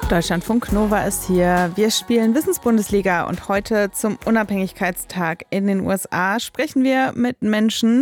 Deutschlandfunk Nova ist hier. Wir spielen Wissensbundesliga und heute zum Unabhängigkeitstag in den USA sprechen wir mit Menschen,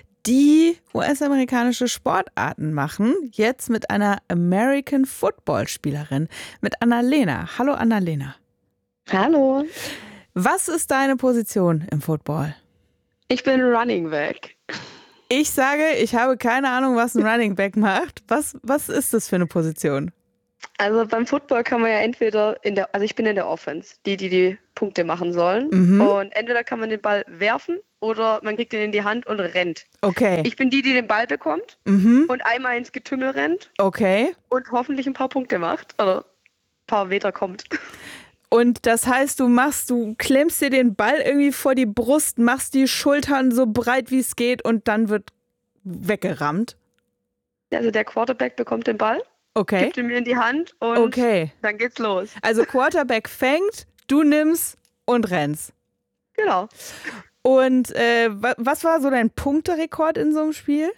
die US-amerikanische Sportarten machen. Jetzt mit einer American Football-Spielerin, mit Annalena. Hallo Annalena. Hallo. Was ist deine Position im Football? Ich bin Running Back. Ich sage, ich habe keine Ahnung, was ein Running Back macht. Was ist das für eine Position? Also beim Football kann man ja entweder ich bin in der Offense, die Punkte machen sollen. Und entweder kann man den Ball werfen oder man kriegt ihn in die Hand und rennt. Okay. Ich bin die den Ball bekommt und einmal ins Getümmel rennt. Okay. Und hoffentlich ein paar Punkte macht oder ein paar Meter kommt. Und das heißt, du klemmst dir den Ball irgendwie vor die Brust, machst die Schultern so breit wie es geht und dann wird weggerammt? Also der Quarterback bekommt den Ball. Okay. Gibt ihn mir in die Hand und dann geht's los. Also Quarterback fängt, du nimmst und rennst. Genau. Und was war so dein Punkterekord in so einem Spiel?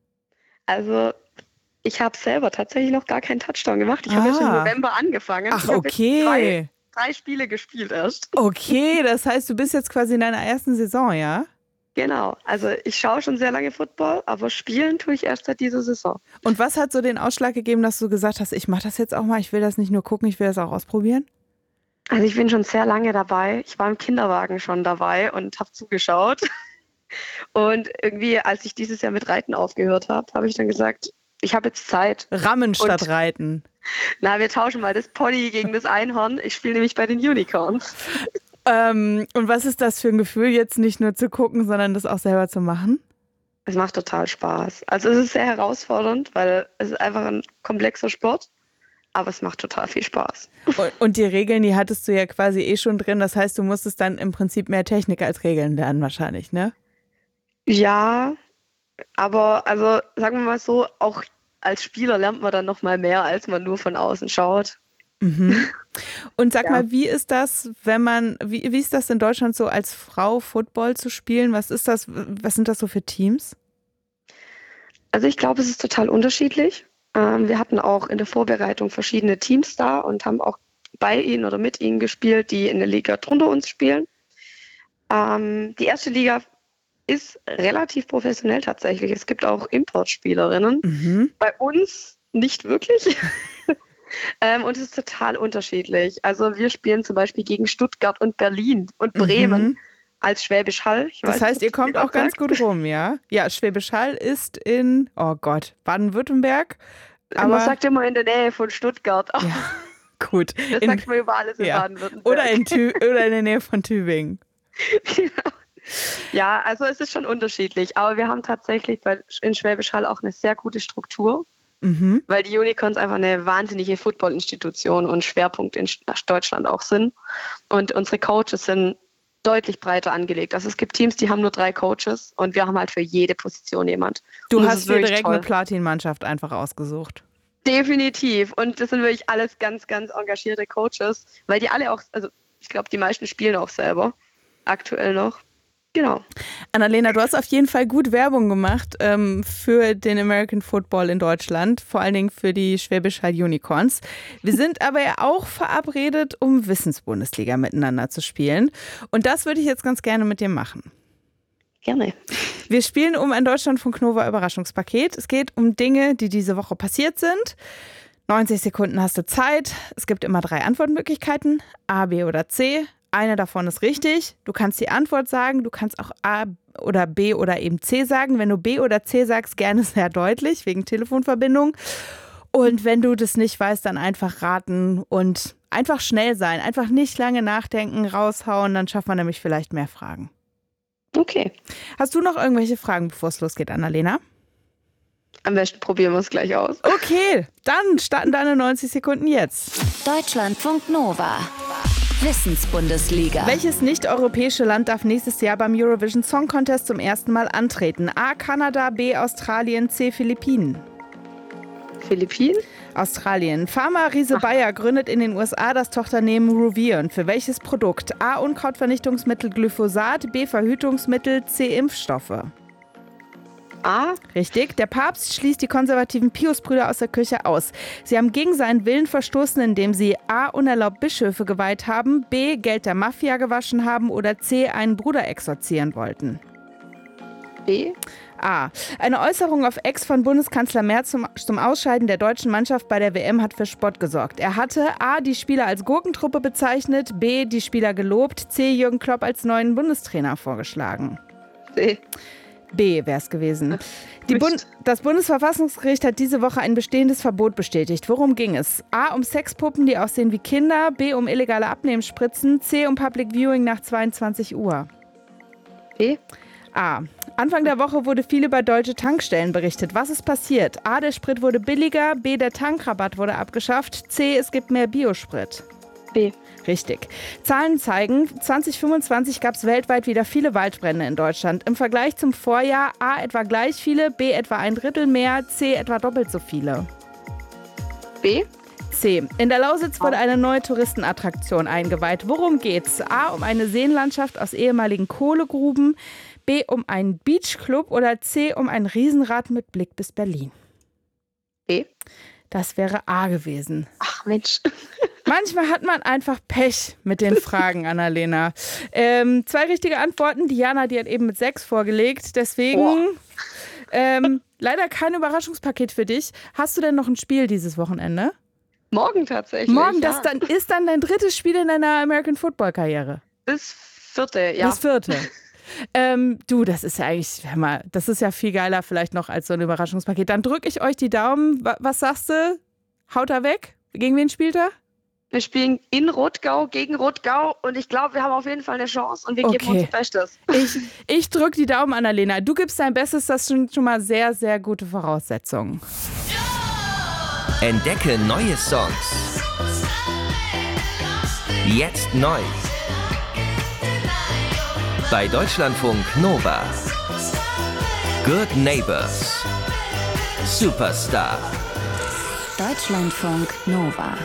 Also ich habe selber tatsächlich noch gar keinen Touchdown gemacht. Ich habe jetzt im November angefangen. Ach, okay. Drei Spiele gespielt erst. Okay, das heißt, du bist jetzt quasi in deiner ersten Saison, ja? Genau, also ich schaue schon sehr lange Football, aber spielen tue ich erst seit dieser Saison. Und was hat so den Ausschlag gegeben, dass du gesagt hast, ich mache das jetzt auch mal, ich will das nicht nur gucken, ich will das auch ausprobieren? Also ich bin schon sehr lange dabei. Ich war im Kinderwagen schon dabei und habe zugeschaut. Und irgendwie, als ich dieses Jahr mit Reiten aufgehört habe, habe ich dann gesagt, ich habe jetzt Zeit. Rammen statt Reiten. Na, wir tauschen mal das Pony gegen das Einhorn. Ich spiele nämlich bei den Unicorns. Und was ist das für ein Gefühl, jetzt nicht nur zu gucken, sondern das auch selber zu machen? Es macht total Spaß. Also es ist sehr herausfordernd, weil es ist einfach ein komplexer Sport, aber es macht total viel Spaß. Und die Regeln, die hattest du ja quasi schon drin. Das heißt, du musstest dann im Prinzip mehr Technik als Regeln lernen wahrscheinlich, ne? Ja, aber also sagen wir mal so, auch als Spieler lernt man dann noch mal mehr, als man nur von außen schaut. Und sag mal, wie ist das, wie ist das in Deutschland so als Frau Football zu spielen? Was sind das so für Teams? Also ich glaube, es ist total unterschiedlich. Wir hatten auch in der Vorbereitung verschiedene Teams da und haben auch bei ihnen oder mit ihnen gespielt, die in der Liga drunter uns spielen. Die erste Liga ist relativ professionell tatsächlich. Es gibt auch Importspielerinnen. Bei uns nicht wirklich. Und es ist total unterschiedlich. Also wir spielen zum Beispiel gegen Stuttgart und Berlin und Bremen als Schwäbisch Hall. Das heißt, ihr kommt auch ganz gut rum, ja? Ja, Schwäbisch Hall ist in, Baden-Württemberg. Aber man sagt immer in der Nähe von Stuttgart. Ja, gut. Das sagt man über alles in Baden-Württemberg. Oder in der Nähe von Tübingen. Genau. Ja, also es ist schon unterschiedlich. Aber wir haben tatsächlich in Schwäbisch Hall auch eine sehr gute Struktur. Weil die Unicorns einfach eine wahnsinnige Football-Institution und Schwerpunkt in Deutschland auch sind. Und unsere Coaches sind deutlich breiter angelegt. Also es gibt Teams, die haben nur 3 Coaches und wir haben halt für jede Position jemand. Du hast dir direkt eine Platin-Mannschaft einfach ausgesucht. Definitiv. Und das sind wirklich alles ganz, ganz engagierte Coaches, weil die alle auch, also ich glaube, die meisten spielen auch selber, aktuell noch. Genau. Annalena, du hast auf jeden Fall gut Werbung gemacht für den American Football in Deutschland, vor allen Dingen für die Schwäbisch Hall Unicorns. Wir sind aber ja auch verabredet, um Wissensbundesliga miteinander zu spielen. Und das würde ich jetzt ganz gerne mit dir machen. Gerne. Wir spielen um ein Deutschlandfunk Nova Überraschungspaket. Es geht um Dinge, die diese Woche passiert sind. 90 Sekunden hast du Zeit. Es gibt immer 3 Antwortmöglichkeiten, A, B oder C. Eine davon ist richtig. Du kannst die Antwort sagen. Du kannst auch A oder B oder eben C sagen. Wenn du B oder C sagst, gerne sehr deutlich, wegen Telefonverbindung. Und wenn du das nicht weißt, dann einfach raten und einfach schnell sein. Einfach nicht lange nachdenken, raushauen. Dann schafft man nämlich vielleicht mehr Fragen. Okay. Hast du noch irgendwelche Fragen, bevor es losgeht, Annalena? Am besten probieren wir es gleich aus. Okay, dann starten deine 90 Sekunden jetzt. Deutschlandfunk Nova. Wissensbundesliga. Welches nicht-europäische Land darf nächstes Jahr beim Eurovision Song Contest zum ersten Mal antreten? A. Kanada, B. Australien, C. Philippinen. Philippinen? Australien. Pharma-Riese Bayer gründet in den USA das Tochternehmen Ruvion. Für welches Produkt? A. Unkrautvernichtungsmittel Glyphosat, B. Verhütungsmittel, C. Impfstoffe. A. Richtig. Der Papst schließt die konservativen Piusbrüder aus der Kirche aus. Sie haben gegen seinen Willen verstoßen, indem sie A. unerlaubt Bischöfe geweiht haben, B. Geld der Mafia gewaschen haben oder C. einen Bruder exorzieren wollten. B. A. Eine Äußerung auf Ex von Bundeskanzler Merz zum Ausscheiden der deutschen Mannschaft bei der WM hat für Spott gesorgt. Er hatte A. die Spieler als Gurkentruppe bezeichnet, B. die Spieler gelobt, C. Jürgen Klopp als neuen Bundestrainer vorgeschlagen. C. B wäre es gewesen. Das Bundesverfassungsgericht hat diese Woche ein bestehendes Verbot bestätigt. Worum ging es? A. um Sexpuppen, die aussehen wie Kinder, B. um illegale Abnehmspritzen, C. um Public Viewing nach 22 Uhr. B. A. Anfang der Woche wurde viel über deutsche Tankstellen berichtet. Was ist passiert? A. Der Sprit wurde billiger, B. der Tankrabatt wurde abgeschafft, C. es gibt mehr Biosprit. B. Richtig. Zahlen zeigen, 2025 gab es weltweit wieder viele Waldbrände in Deutschland. Im Vergleich zum Vorjahr A. etwa gleich viele, B. etwa ein Drittel mehr, C. etwa doppelt so viele. B. C. In der Lausitz wurde eine neue Touristenattraktion eingeweiht. Worum geht's? A. um eine Seenlandschaft aus ehemaligen Kohlegruben, B. um einen Beachclub oder C. um ein Riesenrad mit Blick bis Berlin. B. Das wäre A gewesen. Ach Mensch. Manchmal hat man einfach Pech mit den Fragen, Annalena. 2 richtige Antworten. Diana, die hat eben mit 6 vorgelegt. Deswegen leider kein Überraschungspaket für dich. Hast du denn noch ein Spiel dieses Wochenende? Morgen tatsächlich. Morgen, ja. das ist dann dein drittes Spiel in deiner American Football Karriere. Das 4., ja. Das 4. Du, das ist ja eigentlich, hör mal, das ist ja viel geiler vielleicht noch als so ein Überraschungspaket. Dann drücke ich euch die Daumen. Was sagst du? Haut er weg? Gegen wen spielt er? Wir spielen in Rottgau gegen Rottgau und ich glaube, wir haben auf jeden Fall eine Chance und wir geben unser Bestes. Ich drücke die Daumen, Annalena. Du gibst dein Bestes, das sind schon mal sehr, sehr gute Voraussetzungen. Entdecke neue Songs. Jetzt neu. Bei Deutschlandfunk Nova. Good Neighbors. Superstar. Deutschlandfunk Nova.